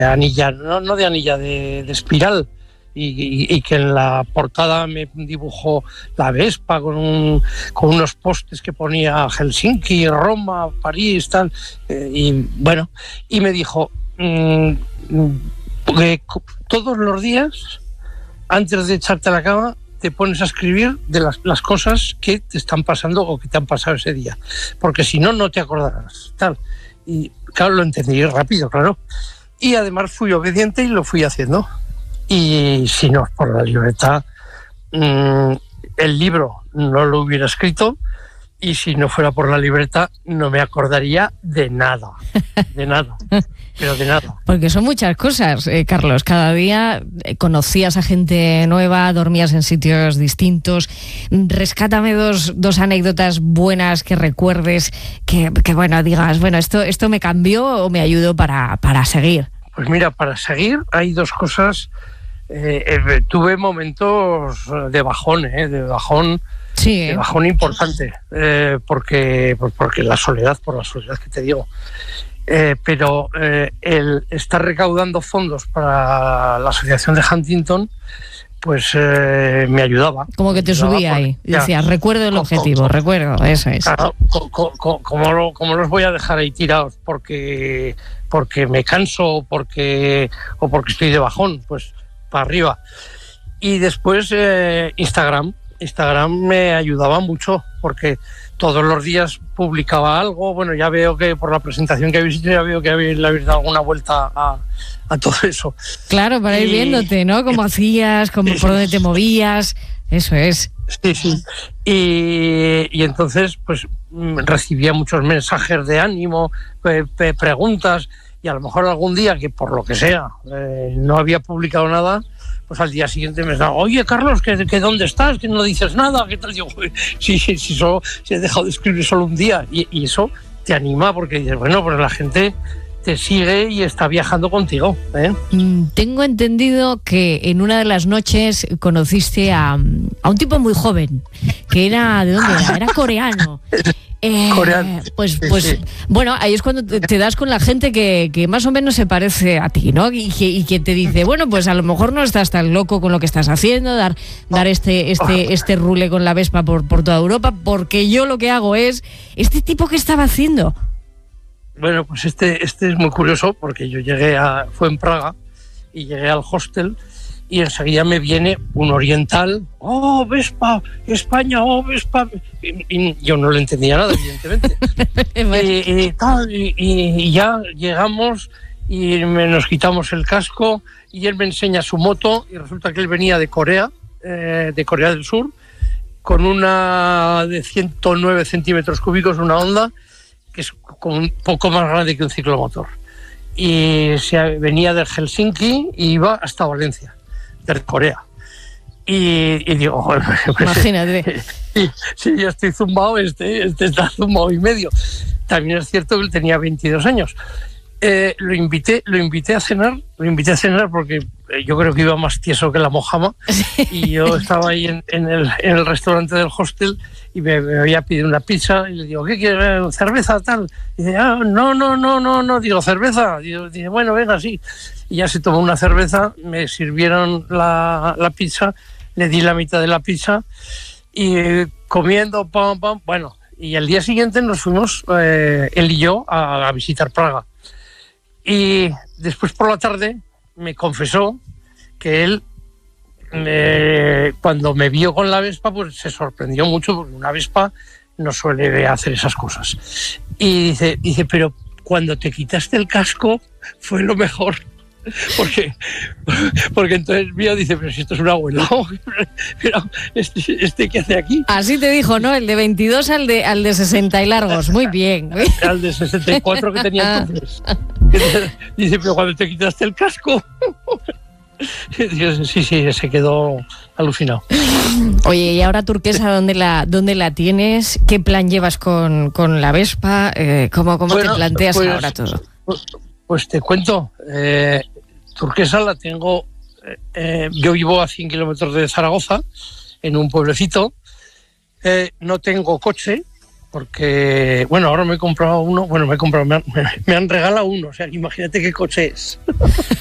anilla, no de anilla, de espiral. Y que en la portada me dibujó la Vespa con unos postes que ponía Helsinki, Roma, París, tal. Y me dijo que todos los días, antes de echarte a la cama, te pones a escribir de las cosas que te están pasando o que te han pasado ese día, porque si no, no te acordarás, tal. Y claro, lo entendí rápido, claro. Y además fui obediente y lo fui haciendo. Y si no, por la libertad, el libro no lo hubiera escrito, y si no fuera por la libertad no me acordaría de nada, pero de nada. Porque son muchas cosas, Carlos. Cada día conocías a gente nueva, dormías en sitios distintos. Rescátame dos anécdotas buenas que recuerdes, que digas, esto me cambió o me ayudó para seguir. Pues mira, para seguir hay dos cosas. Tuve momentos de bajón, sí, de bajón importante, porque la soledad que te digo. Pero el estar recaudando fondos para la asociación de Huntington, pues me ayudaba. Como que te subía ahí, decías, recuerdo el objetivo, recuerdo, eso es. Claro, ¿cómo los voy a dejar ahí tirados? Porque me canso o porque estoy de bajón, pues para arriba. Y después Instagram me ayudaba mucho, porque todos los días publicaba algo. Bueno, ya veo que por la presentación que habéis hecho, ya veo que le habéis dado alguna vuelta a todo eso. Claro, para ir viéndote, ¿no? Cómo hacías, por dónde te movías, eso es. Sí. Y entonces, pues recibía muchos mensajes de ánimo, preguntas, y a lo mejor algún día que por lo que sea no había publicado nada, pues al día siguiente me decía, oye Carlos, que ¿dónde estás? Que no dices nada, ¿qué tal? Digo, si he dejado de escribir solo un día, y eso te anima, porque dices, bueno, pues la gente te sigue y está viajando contigo, ¿eh? Tengo entendido que en una de las noches conociste a un tipo muy joven, que era, ¿de dónde era? Era coreano. Coreano. Pues bueno, ahí es cuando te das con la gente que más o menos se parece a ti, ¿no? Y que te dice, bueno, pues a lo mejor no estás tan loco con lo que estás haciendo, dar este rule con la Vespa por toda Europa, porque yo lo que hago es este tipo que estaba haciendo. Bueno, pues este es muy curioso, porque yo fue en Praga, y llegué al hostel, y enseguida me viene un oriental, ¡oh, Vespa! ¡España! ¡Oh, Vespa! Y yo no le entendía nada, evidentemente. y ya llegamos, y nos quitamos el casco, y él me enseña su moto, y resulta que él venía de Corea del Sur, con una de 109 centímetros cúbicos, una Honda, que es como un poco más grande que un ciclomotor. Y venía de Helsinki y iba hasta Valencia, de Corea. Y digo, bueno, pues, imagínate. Sí, yo estoy zumbado, este está zumbado y medio. También es cierto que él tenía 22 años. Lo invité a cenar porque yo creo que iba más tieso que la mojama. Y yo estaba ahí en el restaurante del hostel, y me había pedido una pizza, y le digo, ¿qué quieres? ¿Cerveza, tal? Y dice, no, digo, ¿cerveza? Dice, bueno, venga, sí. Y ya se tomó una cerveza, me sirvieron la pizza, le di la mitad de la pizza, y comiendo, pam, bueno, y al día siguiente nos fuimos, él y yo, a visitar Praga. Y después por la tarde me confesó que él, cuando me vio con la Vespa, pues se sorprendió mucho, porque una Vespa no suele hacer esas cosas. Y dice, pero cuando te quitaste el casco fue lo mejor. Porque entonces mío dice, pero si esto es un abuelo, pero este ¿qué hace aquí? Así te dijo, ¿no? El de 22 al de 60 y largos, muy bien. Al de 64 que tenía entonces. Dice, pero cuando te quitaste el casco. Sí, se quedó alucinado. Oye, ¿y ahora Turquesa dónde la tienes? ¿Qué plan llevas con la Vespa? ¿Cómo te planteas ahora todo? Pues te cuento, Turquesa la tengo, yo vivo a 100 kilómetros de Zaragoza, en un pueblecito, no tengo coche, porque, bueno, ahora me he comprado uno, me han regalado uno, o sea, imagínate qué coche es.